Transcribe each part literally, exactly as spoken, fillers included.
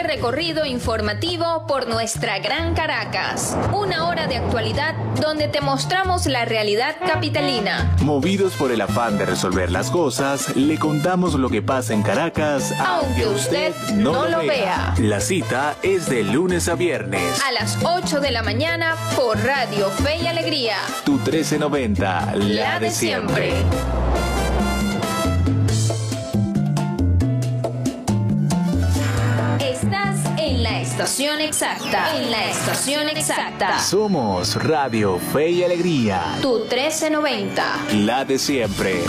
este recorrido informativo por nuestra gran Caracas. Una hora de actualidad donde te mostramos la realidad capitalina. Movidos por el afán de resolver las cosas, le contamos lo que pasa en Caracas, aunque usted no, no lo vea. La cita es de lunes a viernes. A las ocho de la mañana por Radio Fe y Alegría. Tu trece noventa, la, la de, de siempre. siempre. Estás en la estación exacta. En la estación exacta. Somos Radio Fe y Alegría. Tu trece noventa. La de siempre.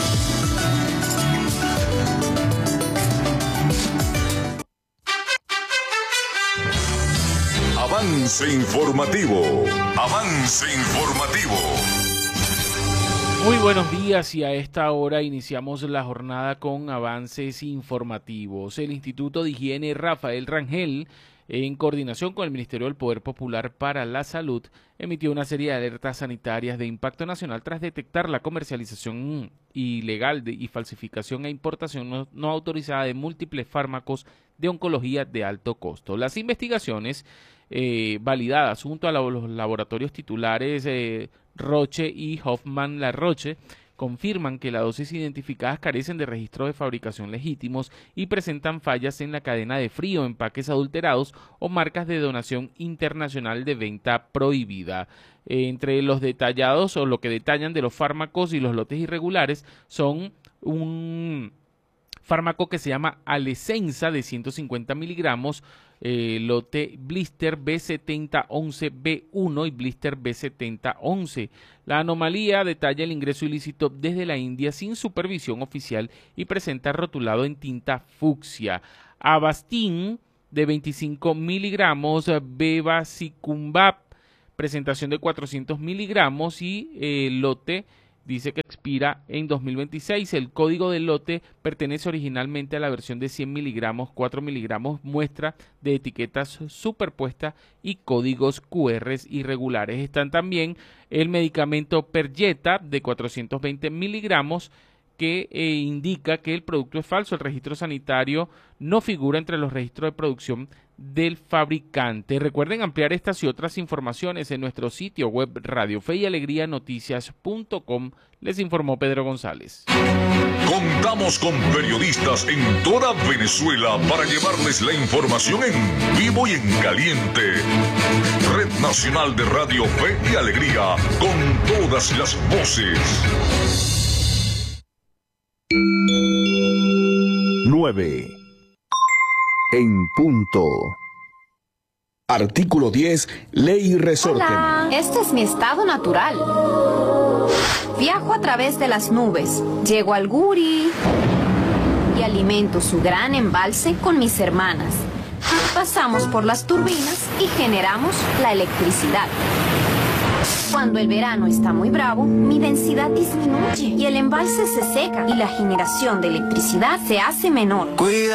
Avance informativo. Avance informativo. Muy buenos días y a esta hora iniciamos la jornada con avances informativos. El Instituto de Higiene Rafael Rangel, en coordinación con el Ministerio del Poder Popular para la Salud, emitió una serie de alertas sanitarias de impacto nacional tras detectar la comercialización ilegal de, y falsificación e importación no, no autorizada de múltiples fármacos de oncología de alto costo. Las investigaciones eh, validadas junto a los laboratorios titulares eh, Roche y Hoffman La Roche confirman que las dosis identificadas carecen de registros de fabricación legítimos y presentan fallas en la cadena de frío, empaques adulterados o marcas de donación internacional de venta prohibida. Eh, entre los detallados o lo que detallan de los fármacos y los lotes irregulares son un fármaco que se llama Alecensa de ciento cincuenta miligramos, eh, lote Blister B setenta once B uno y Blister B setenta once. La anomalía detalla el ingreso ilícito desde la India sin supervisión oficial y presenta rotulado en tinta fucsia. Avastin de veinticinco miligramos, Bevacizumab, presentación de cuatrocientos miligramos y eh, lote dice que expira en dos mil veintiséis. El código del lote pertenece originalmente a la versión de cien miligramos, cuatro miligramos, muestra de etiquetas superpuestas y códigos Q R irregulares. Están también el medicamento Perjeta de cuatrocientos veinte miligramos que eh, indica que el producto es falso. El registro sanitario no figura entre los registros de producción del fabricante. Recuerden ampliar estas y otras informaciones en nuestro sitio web radio fe y alegría noticias punto com. Les informó Pedro González. Contamos con periodistas en toda Venezuela para llevarles la información en vivo y en caliente. Red Nacional de Radio Fe y Alegría, con todas las voces. nueve. En punto. Artículo diez, Ley Resorte. Hola, este es mi estado natural. Viajo a través de las nubes, llego al Guri y alimento su gran embalse con mis hermanas. Pasamos por las turbinas y generamos la electricidad. Cuando el verano está muy bravo, mi densidad disminuye y el embalse se seca y la generación de electricidad se hace menor. Cuida.